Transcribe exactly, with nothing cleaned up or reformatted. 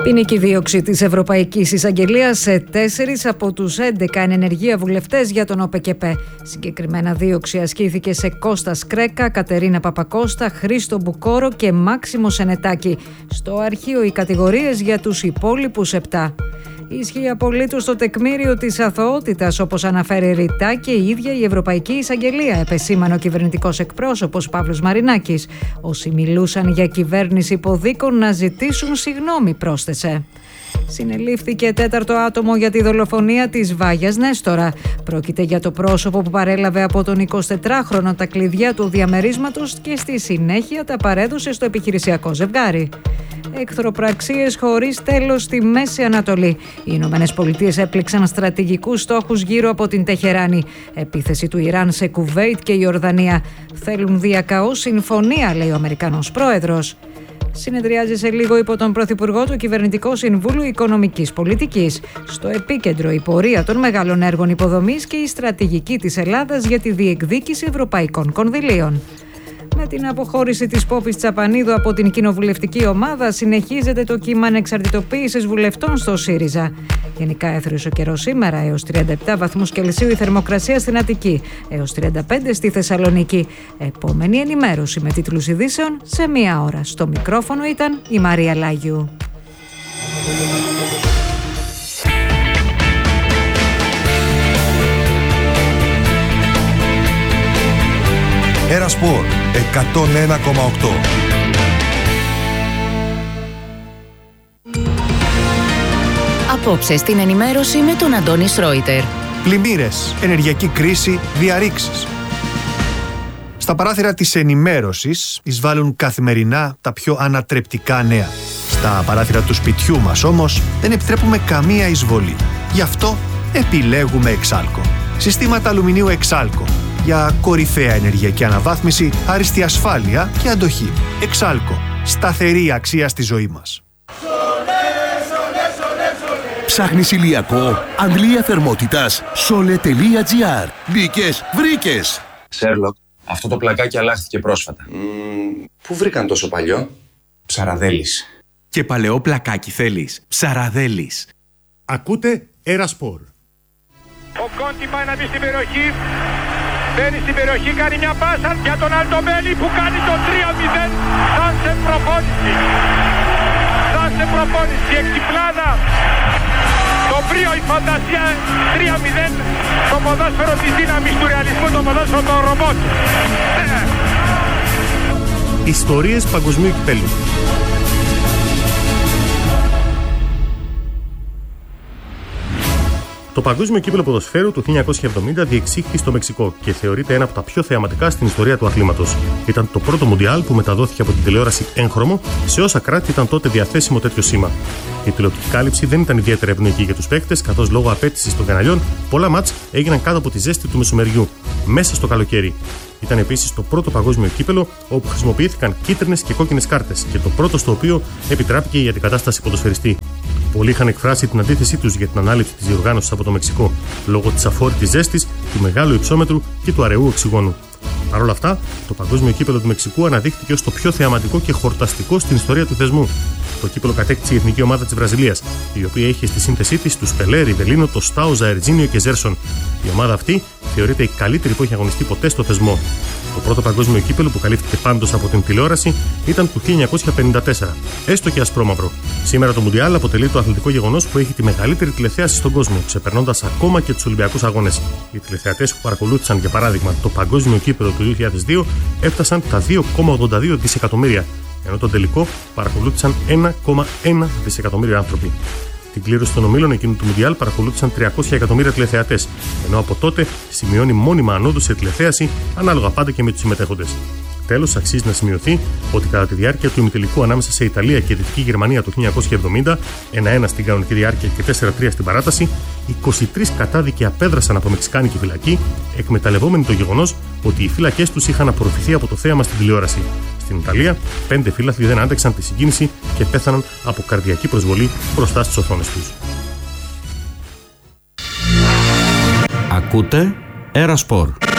Ποινική δίωξη της Ευρωπαϊκής Εισαγγελίας σε τέσσερις από τους έντεκα εν ενεργεία βουλευτές για τον ΟΠΕΚΕΠΕ. Συγκεκριμένα δίωξη ασκήθηκε σε Κώστα Σκρέκα, Κατερίνα Παπακώστα, Χρήστο Μπουκόρο και Μάξιμο Σενετάκη. Στο αρχείο οι κατηγορίες για τους υπόλοιπους επτά. Ισχύει απολύτως το τεκμήριο της αθωότητας, όπως αναφέρει ρητά και η ίδια η Ευρωπαϊκή Εισαγγελία, επεσήμανε ο κυβερνητικός εκπρόσωπος Παύλος Μαρινάκης. Όσοι μιλούσαν για κυβέρνηση υποδίκων να ζητήσουν συγγνώμη, πρόσθεσε. Συνελήφθηκε τέταρτο άτομο για τη δολοφονία της Βάγιας Νέστορα. Πρόκειται για το πρόσωπο που παρέλαβε από τον εικοσιτετράχρονο τα κλειδιά του διαμερίσματος και στη συνέχεια τα παρέδωσε στο επιχειρησιακό ζευγάρι. Εχθροπραξίες χωρίς τέλος στη Μέση Ανατολή. Οι Ηνωμένες Πολιτείες έπληξαν στρατηγικούς στόχους γύρω από την Τεχεράνη. Επίθεση του Ιράν σε Κουβέιτ και Ιορδανία. Θέλουν διακαώς συμφωνία, λέει ο Αμερικανός πρόεδρος. Συνεδριάζει σε λίγο υπό τον Πρωθυπουργό το Κυβερνητικό Συμβούλιο Οικονομικής Πολιτικής. Στο επίκεντρο η πορεία των μεγάλων έργων υποδομής και η στρατηγική της Ελλάδας για τη διεκδίκηση ευρωπαϊκών κονδυλίων. Με την αποχώρηση της Πόπης Τσαπανίδου από την κοινοβουλευτική ομάδα, συνεχίζεται το κύμα ανεξαρτητοποίησης βουλευτών στο ΣΥΡΙΖΑ. Γενικά έθριος ο καιρός σήμερα, έως τριάντα επτά βαθμούς Κελσίου η θερμοκρασία στην Αττική, έως τριάντα πέντε στη Θεσσαλονίκη. Επόμενη ενημέρωση με τίτλους ειδήσεων σε μία ώρα. Στο μικρόφωνο ήταν η Μαρία Λάγιου. Έρα Σπορ εκατόν ένα κόμμα οκτώ. Απόψε στην ενημέρωση με τον Αντώνη Σρόιτερ. Πλημμύρες, ενεργειακή κρίση, διαρρήξεις. Στα παράθυρα της ενημέρωσης εισβάλλουν καθημερινά τα πιο ανατρεπτικά νέα. Στα παράθυρα του σπιτιού μας όμως δεν επιτρέπουμε καμία εισβολή. Γι' αυτό επιλέγουμε Εξάλκο. Συστήματα αλουμινίου Εξάλκο. Για κορυφαία ενεργειακή αναβάθμιση, άριστη ασφάλεια και αντοχή. Εξάλκο. Σταθερή αξία στη ζωή μας. Ψάχνεις ηλιακό, αντλία θερμότητας, σόλε τελεία τζι άρ. Μπήκες, βρήκες. Σέρλοκ, αυτό το πλακάκι αλλάχθηκε πρόσφατα. Mm, πού βρήκαν τόσο παλιό? Ψαραδέλης. Και παλαιό πλακάκι θέλεις? Ψαραδέλης. Ακούτε Έρα Σπορ. Ο Κόντι πάει να μπει στην περιοχή. Μπαίνει στην περιοχή, κάνει μια πάσα για τον Αλτομπέλη που κάνει το τρία μηδέν. Σαν σε προπόνηση. Σαν σε προπόνηση. Εξυπλάδα. Το πρίο, η φαντασία. τρία μηδέν. Το ποδόσφαιρο της δύναμης του ρεαλισμού. Το ποδόσφαιρο των ρομπότ. Ιστορίες παγκοσμίου κυπέλλου. Το Παγκόσμιο Κύπελλο Ποδοσφαίρου του χίλια εννιακόσια εβδομήντα διεξήχθη στο Μεξικό και θεωρείται ένα από τα πιο θεαματικά στην ιστορία του αθλήματος. Ήταν το πρώτο Μουντιάλ που μεταδόθηκε από την τηλεόραση έγχρωμο σε όσα κράτη ήταν τότε διαθέσιμο τέτοιο σήμα. Η τηλεοπτική κάλυψη δεν ήταν ιδιαίτερα ευνοϊκή για τους παίκτες, καθώς λόγω απέτησης των καναλιών πολλά μάτς έγιναν κάτω από τη ζέστη του μεσομεριού, μέσα στο καλοκαίρι. Ήταν επίσης το πρώτο παγκόσμιο κύπελλο όπου χρησιμοποιήθηκαν κίτρινες και κόκκινες κάρτες και το πρώτο στο οποίο επιτράπηκε η αντικατάσταση ποδοσφαιριστή. Πολλοί είχαν εκφράσει την αντίθεσή τους για την ανάληψη της διοργάνωσης από το Μεξικό, λόγω της αφόρητης ζέστης, του μεγάλου υψόμετρου και του αραιού οξυγόνου. Παρ' όλα αυτά, το Παγκόσμιο Κύπελλο του Μεξικού αναδείχθηκε ως το πιο θεαματικό και χορταστικό στην ιστορία του θεσμού. Το κύπελλο κατέκτησε η εθνική ομάδα της Βραζιλίας, η οποία είχε στη σύνθεσή της τους Πελέ, Ριβελίνο, το Στάου, Ζαερτζίνιο και Ζέρσον. Η ομάδα αυτή θεωρείται η καλύτερη που έχει αγωνιστεί ποτέ στο θεσμό. Το πρώτο παγκόσμιο κύπελλο που καλύφθηκε πάντως από την τηλεόραση ήταν του χίλια εννιακόσια πενήντα τέσσερα, έστω και ασπρόμαυρο. Σήμερα το Μουντιάλ αποτελεί το αθλητικό γεγονός που έχει τη μεγαλύτερη τηλεθέαση στον κόσμο, ξεπερνώντας ακόμα και τους Ολυμπιακούς Αγώνες. Οι τηλεθεατές που παρακολούθησαν, για παράδειγμα, το παγκόσμιο κύπελλο του δύο χιλιάδες δύο έφτασαν τα δύο κόμμα ογδόντα δύο δισεκατομμύρια, ενώ το τελικό παρακολούθησαν ένα κόμμα ένα δισεκατομμύριο άνθρωποι. Την κλήρωση των ομίλων εκείνου του Μουντιάλ παρακολούθησαν τριακόσια εκατομμύρια τηλεθεατές, ενώ από τότε σημειώνει μόνιμα ανόδου σε τηλεθέαση, ανάλογα πάντα και με τους συμμετέχοντες. Τέλος, αξίζει να σημειωθεί ότι κατά τη διάρκεια του ημιτελικού ανάμεσα σε Ιταλία και Δυτική Γερμανία το χίλια εννιακόσια εβδομήντα, ένα ένα στην κανονική διάρκεια και τέσσερα τρία στην παράταση, είκοσι τρεις κατάδικοι απέδρασαν από μεξικάνικη φυλακή, εκμεταλλευόμενοι το γεγονός ότι οι φύλακές τους είχαν απορροφηθεί από το θέαμα στην τηλεόραση. Στην Ιταλία, πέντε φύλαθλοι δεν άντεξαν τη συγκίνηση και πέθαναν από καρδιακή προσβολή μπροστά στις οθόνες τους. Ακούτε Έρα Σπορ.